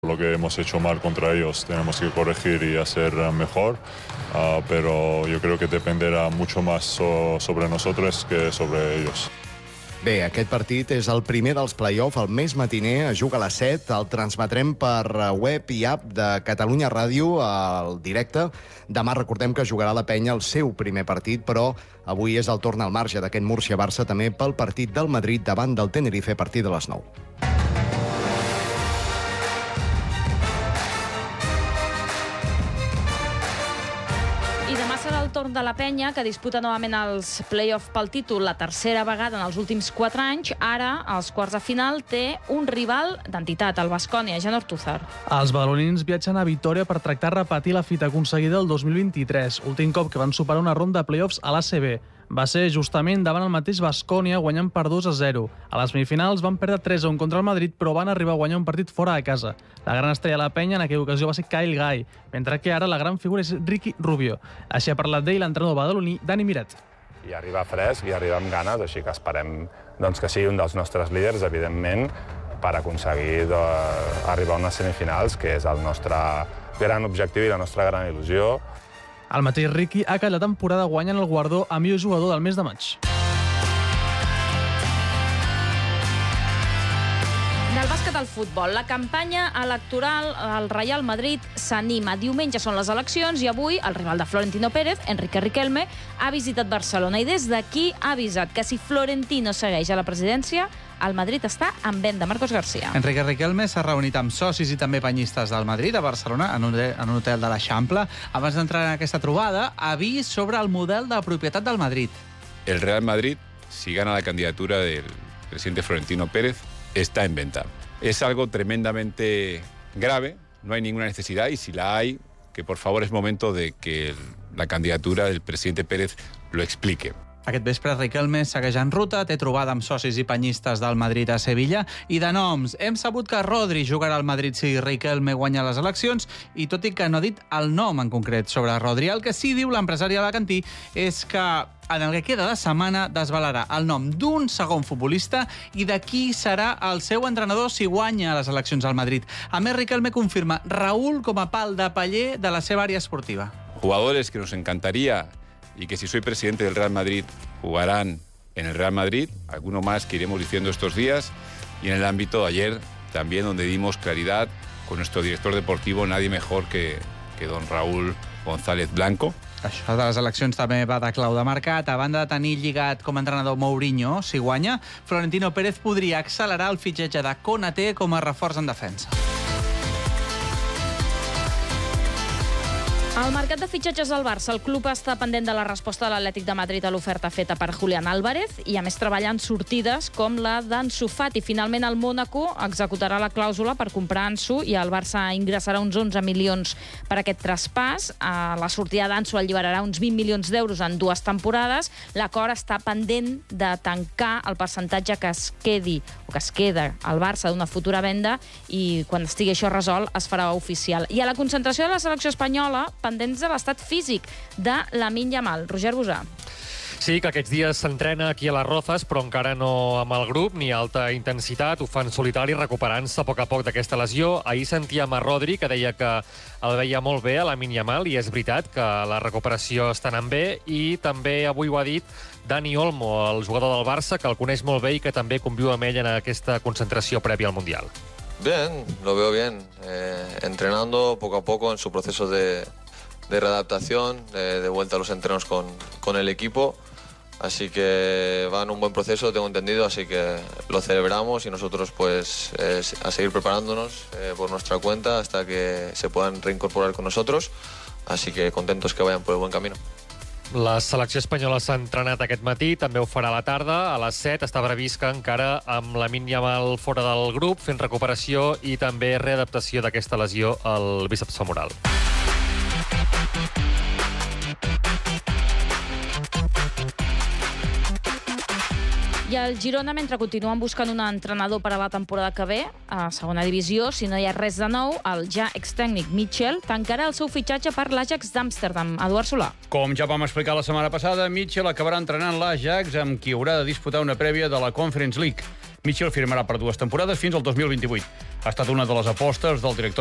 Lo que hemos hecho mal contra ellos tenemos que corregir y hacer mejor, pero yo creo que dependerá mucho más sobre nosotros que sobre ellos. Bé, aquest partit és el primer dels play-off, el més matiner, es juga a les 7, el transmetrem per web i app de Catalunya Ràdio al directe. Demà recordem que jugarà la Penya el seu primer partit, però avui és el torn al marge d'aquest Múrcia-Barça també pel partit del Madrid davant del Tenerife a partir de les 9. I demà serà el torn de la Penya, que disputa novament els play-off pel títol la tercera vegada en els últims 4 anys. Ara, als quarts de final, té un rival d'entitat, el Baskonia, Jan Ortúzar. Els badalonins viatgen a Vitòria per tractar de repetir la fita aconseguida el 2023, últim cop que van superar una ronda de play-offs a l'ACB. Va ser justament davant el mateix Baskonia, guanyant per 2-0. A les semifinals van perdre 3-1 contra el Madrid, però van arribar a guanyar un partit fora de casa. La gran estrella de la Penya en aquella ocasió va ser Kyle Guy, mentre que ara la gran figura és Ricky Rubio. Així ha parlat d'ell l'entrenador badaloní, Dani Miret. I arriba fresc i arriba amb ganes, així que esperem que sigui un dels nostres líders, evidentment, per aconseguir arribar a unes semifinals, que és el nostre gran objectiu i la nostra gran il·lusió. El mateix Ricky ha acabat la temporada guanyant el guardó a millor jugador del mes de maig. Del bàsquet al futbol, la campanya electoral al Real Madrid s'anima. Diumenge són les eleccions i avui el rival de Florentino Pérez, Enrique Riquelme, ha visitat Barcelona i des d'aquí ha avisat que si Florentino segueix a la presidència, el Madrid està en venda. Marcos García. Enrique Riquelme s'ha reunit amb socis i també penyistes del Madrid a Barcelona, en un hotel de l'Eixample. Abans d'entrar en aquesta trobada, avís sobre el model de propietat del Madrid. El Real Madrid, si gana la candidatura del presidente Florentino Pérez, está en venta. Es algo tremendamente grave, no hay ninguna necesidad y si la hay, que por favor es momento de que la candidatura del presidente Pérez lo explique. Aquest vespre Riquelme segueix en ruta, té trobada amb socis i penyistes del Madrid a Sevilla i de noms. Hem sabut que Rodri jugarà al Madrid si Riquelme guanya les eleccions i tot i que no ha dit el nom en concret sobre Rodri, el que sí diu l'empresari alacantí és que en el que queda de setmana desvelarà el nom d'un segon futbolista i de qui serà el seu entrenador si guanya les eleccions al Madrid. A més, Riquelme confirma Raúl com a pal de paller de la seva àrea esportiva. Jugadores que nos encantaría y que si soy presidente del Real Madrid jugarán en el Real Madrid, alguno más que iremos diciendo estos días, y en el ámbito de ayer también donde dimos claridad con nuestro director deportivo, nadie mejor que don Raúl González Blanco. Això de les eleccions també va de clau de mercat. A banda de tenir lligat com a entrenador Mourinho, si guanya, Florentino Pérez podria accelerar el fitxatge de Konaté com a reforç en defensa. Al mercat de fitxatges del Barça, el club està pendent de la resposta de l'Atlètic de Madrid a l'oferta feta per Julián Álvarez i a més treballant sortides com la d'Ansu Fati. Finalment el Mónaco executarà la clàusula per comprar Ansu i el Barça ingressarà uns 11 milions per aquest traspàs. La sortida d'Ansu alliberarà uns 20 milions d'euros en 2 temporades. L'acord està pendent de tancar el percentatge que es queda al Barça d'una futura venda i quan estigui això resolt es farà oficial. I a la concentració de la selecció espanyola pendents de l'estat físic de Lamine Yamal. Roger Busà. Sí, que aquests dies s'entrena aquí a les Rozas, però encara no amb el grup ni alta intensitat. Ho fan solitari, recuperant-se a poc d'aquesta lesió. Ahir sentíem a Rodri, que deia que el veia molt bé a Lamine Yamal, i és veritat que la recuperació està anant bé. I també avui ho ha dit Dani Olmo, el jugador del Barça, que el coneix molt bé i que també conviu amb ell en aquesta concentració prèvia al Mundial. Bien, lo veo bien. Entrenando poco a poco en su proceso de readaptación, de vuelta a los entrenos con el equipo. Así que va en un buen proceso, tengo entendido, así que lo celebramos y nosotros pues a seguir preparándonos por nuestra cuenta hasta que se puedan reincorporar con nosotros. Así que contentos que vayan por el buen camino. La selecció espanyola s'ha entrenat aquest matí, també ho farà a la tarda. A les 7 està previst que encara amb Lamine Yamal fora del grup, fent recuperació i també readaptació d'aquesta lesió al bíceps femoral. I el Girona, mentre continuen buscant un entrenador per a la temporada que ve, a segona divisió, si no hi ha res de nou, el ja extècnic Mitchell tancarà el seu fitxatge per l'Ajax d'Amsterdam. Eduard Solà. Com ja vam explicar la setmana passada, Mitchell acabarà entrenant l'Ajax, amb qui haurà de disputar una prèvia de la Conference League. Mitchell firmarà per 2 temporades fins al 2028. Ha estat una de les apostes del director